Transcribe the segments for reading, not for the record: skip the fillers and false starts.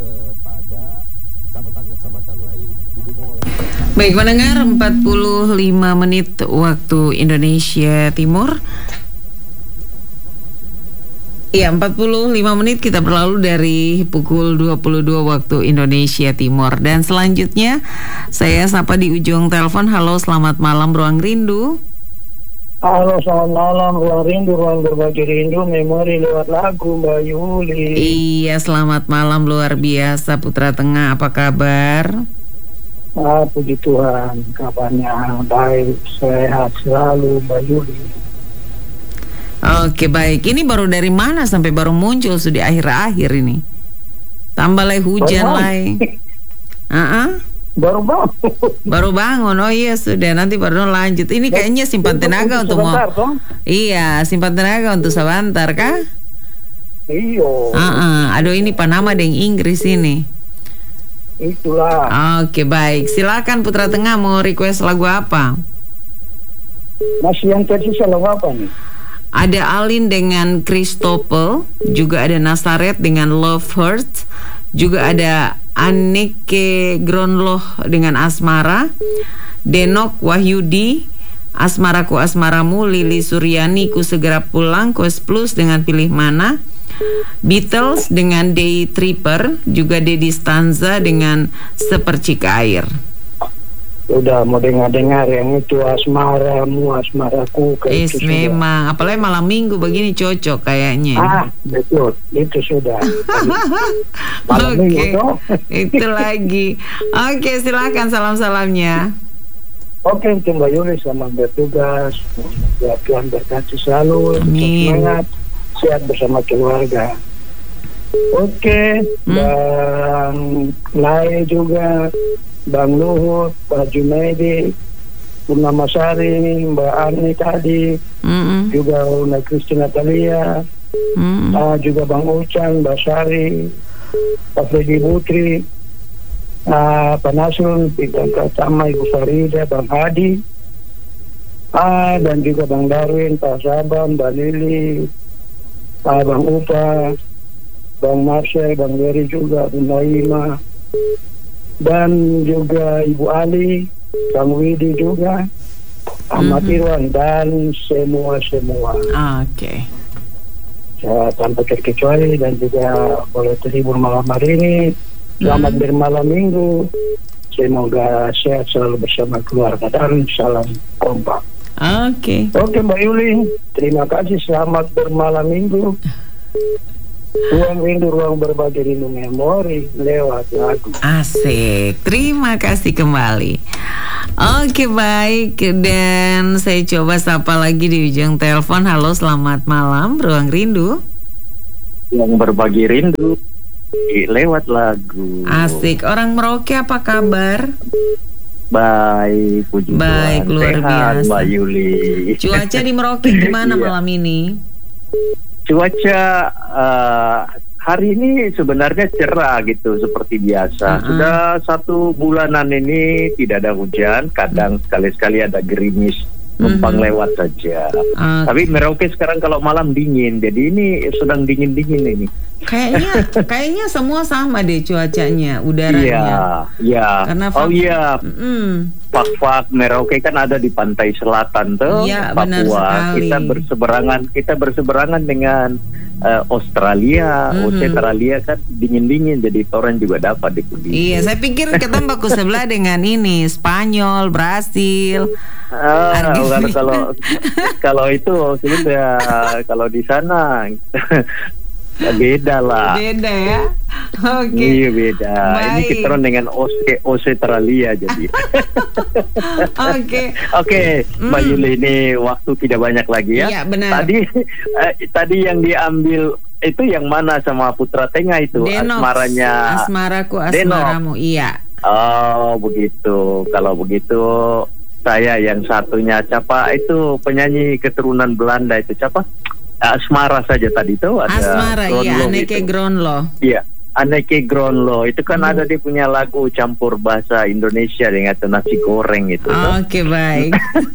kepada kecamatan-kecamatan lain. Didukung oleh Baik pendengar, 45 menit waktu Indonesia Timur. Iya, 45 menit kita berlalu dari pukul 22 waktu Indonesia Timur. Dan selanjutnya saya sapa di ujung telepon. Halo, selamat malam Ruang Rindu. Halo, selamat malam Ruang Rindu, ruang berbagi rindu, memori lewat lagu Mbak Yuli. Iya, selamat malam, luar biasa Putra Tengah, apa kabar? Puji Tuhan, kabarnya baik, sehat selalu Mbak Yuli. Oke, baik. Ini baru dari mana sampai baru muncul sudah akhir-akhir ini? Tambah lagi hujan lagi. Baru bangun. Baru bangun. Oh iya, sudah, nanti baru lanjut. Ini kayaknya simpan tenaga untuk mau. Iya, simpan tenaga untuk sebentar kah? Iya. Aduh, ini Panama dengan Inggris ini. Itulah. Oke, baik. Silakan Putra Tengah, mau request lagu apa? Masih yang tersisa lagu apa nih? Ada Alin dengan Christopher, juga ada Nasaret dengan Love Hurts, juga ada Anneke Gronloh dengan Asmara, Denok Wahyudi, Asmaraku Asmaramu, Lili Suryani Ku Segera Pulang, Quest Plus dengan Pilih Mana, Beatles dengan Day Tripper, juga Dedi Stanza dengan Sepercik Air. Udah mau dengar-dengar yang itu asmaramu, asmaraku kayak itu memang, apalagi malam minggu begini cocok kayaknya. Betul, itu sudah. Malam minggu toh. Itu lagi. Oke, silakan salam-salamnya. Oke, untuk Mbak Yuli selamat bertugas. Semoga Tuhan berkati selalu. Amin. Semangat, sehat bersama keluarga. Oke, Bang Lai juga, Bang Luhut, Pak Junaidi, Purnama Sari, Mbak Ani tadi, juga Una Kristi Natalia, juga Bang Ucan, Mbak Sari, Pak Freddy Putri, Pak Nasrun, Bidang Pratama, Ibu Farida, Bang Hadi, dan juga Bang Darwin, Pak Saban, Mbak Lili, Bang Upa, Bang Marsha, Bang Weri juga, Bunda Ima, dan juga Ibu Ali, Bang Widi juga, Ahmad Irwan, dan semua. Oke. Tanpa terkecuali, dan juga boleh terhibur malam hari ini. Selamat bermalam minggu. Semoga sehat selalu bersama keluarga, dan salam kompak. Oke, Mbak Yuli, terima kasih. Selamat bermalam minggu. Ruang Rindu, ruang berbagi rindu, memori lewat lagu. Asik, terima kasih kembali. Oke, baik. Dan saya coba sapa lagi di ujung telepon. Halo, selamat malam Ruang Rindu. Yang berbagi rindu lewat lagu. Asik, orang Merauke apa kabar? Baik, puji Baik, Tuhan. luar Sehat, biasa. Mbak Yuli. Cuaca di Merauke gimana Iya. malam ini? Cuaca hari ini sebenarnya cerah gitu seperti biasa. Sudah 1 bulanan ini tidak ada hujan, kadang sekali-sekali ada gerimis numpang lewat saja. Tapi Merauke sekarang kalau malam dingin, jadi ini sedang dingin-dingin ini. Kayaknya semua sama deh cuacanya, udaranya. Iya. Karena Fak-Fak Merauke kan ada di pantai selatan tuh, Iya, benar Papua. sekali. Kita berseberangan dengan Australia, Australia kan dingin-dingin, jadi toren juga dapat di. Iya, saya pikir kita baku sebelah dengan ini Spanyol, Brasil. Kalau itu sudah, kalau di sana beda lah. Beda ya. Oke. Iya, beda. Baik. Ini kita dengan Australia jadi. Oke, Mbak Yuli, ini waktu tidak banyak lagi ya. Iya, benar. Tadi yang diambil itu yang mana sama Putra Tengah itu? Denok, Asmaranya. Asmaraku Asmaramu. Iya. Oh, begitu. Kalau begitu saya yang satunya siapa itu penyanyi keturunan Belanda itu siapa? Asmara saja tadi itu ada. Asmara, iya, Anneke Gronloh. Iya. Aneke Gronlo itu kan ada dia punya lagu campur bahasa Indonesia dengan nasi goreng itu. Oke, baik.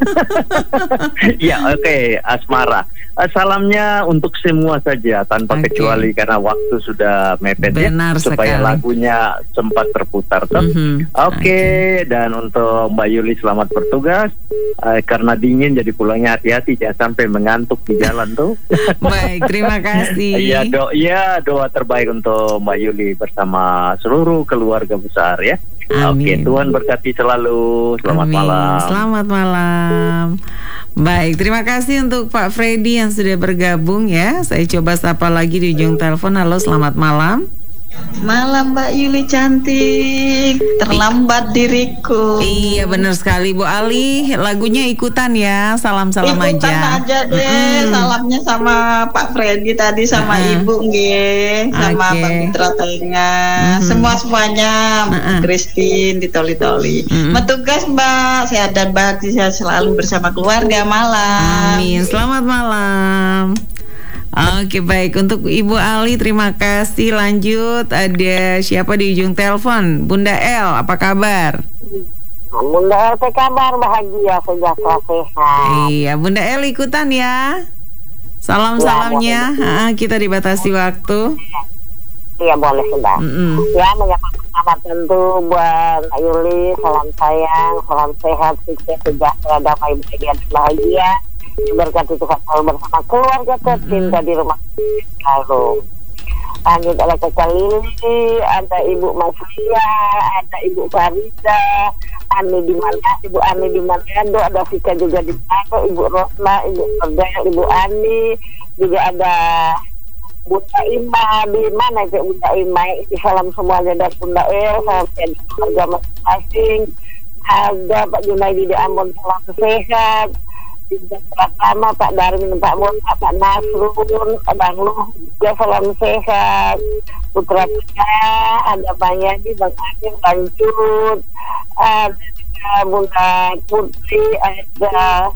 Ya, oke, Asmara. Salamnya untuk semua saja tanpa Oke. kecuali karena waktu sudah mepet ya, Benar supaya sekali. lagunya sempat terputar toh. Mhm. Oke, dan untuk Mbak Yuli selamat bertugas. Karena dingin jadi pulangnya hati-hati jangan sampai mengantuk di jalan tuh. Baik, terima kasih. Iya, doa terbaik untuk Mbak Yuli bersama seluruh keluarga besar ya. Oke, Amin. Tuhan berkati selalu. Selamat Amin. malam. Selamat malam. Baik, terima kasih untuk Pak Freddy yang sudah bergabung ya. Saya coba sapa lagi di ujung telepon. Halo, selamat malam. Malam Mbak Yuli cantik, terlambat diriku. Iya, benar sekali Bu Ali. Lagunya ikutan ya. Salam-salam Ikutan aja deh, salamnya sama Pak Freddy tadi sama Ibu nggih, sama Oke. Pak Mitra Tenga, semuanya Christine di Toli-Toli. Bertugas Mbak, sehat dan bahagia selalu bersama keluarga malam. Amin. Selamat malam. Oke, baik, untuk Ibu Ali terima kasih. Lanjut, ada siapa di ujung telepon? Bunda El, apa kabar? Bunda apa kabar? Bahagia, sejahtera, sehat. Iya, Bunda El ikutan ya. Salam-salamnya. Kita dibatasi waktu. Iya boleh sudah. Ya menyapa pertama tentu buat Mbak Yuli, salam sayang, salam sehat, sukses, sejahtera, damai, bahagia. Berkati Tuhan selalu bersama keluarga tercinta di rumah selalu. Lanjut ada Kakak Lili, ada Ibu Maslia, ada Ibu Farida, Ani di mana, Ibu Ani di Manado, ada Vika juga di Manado, Ibu Rosma, Ibu Perdaya, Ibu Ani, juga ada Bunda Ima di mana itu Bunda Ima. Salam semuanya dari Bunda El, salam sehat keluarga masing-masing. Ada Pak Junaidi di Ambon, salam sehat. Tidak Pratama, Pak Darmin, Pak Mona, Pak Nasrun, Bang Luh, juga salam sehat. Putra Putra, ada Bang Yadi, Bang Amin, Bang Cut, ada juga Bunda Putri, ada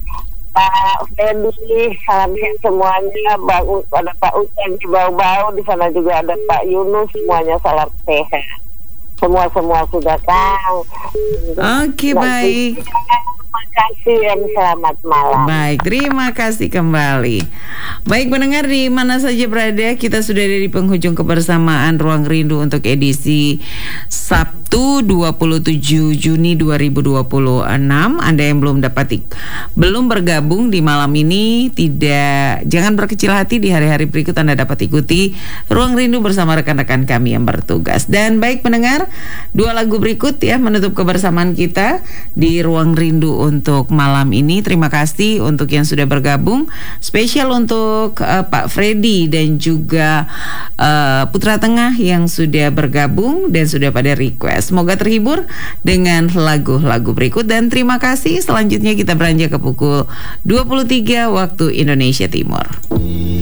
Pak Freddy, salam sehat semuanya. Ada Pak Uceng di Bau-Bau, di sana juga ada Pak Yunus, semuanya salam sehat. Semua sudah Kang. Oke, baik. Terima kasih dan selamat malam. Baik, terima kasih kembali. Baik pendengar di mana saja berada, kita sudah ada di penghujung kebersamaan Ruang Rindu untuk edisi Sabtu 27 Juni 2026. Anda yang belum bergabung di malam ini, jangan berkecil hati, di hari-hari berikut Anda dapat ikuti Ruang Rindu bersama rekan-rekan kami yang bertugas. Dan baik pendengar, 2 lagu berikut ya menutup kebersamaan kita di Ruang Rindu untuk malam ini. Terima kasih untuk yang sudah bergabung. Spesial untuk Pak Freddy dan juga Putra Tengah yang sudah bergabung dan sudah pada request. Semoga terhibur dengan lagu-lagu berikut dan terima kasih. Selanjutnya kita beranjak ke pukul 23 waktu Indonesia Timur.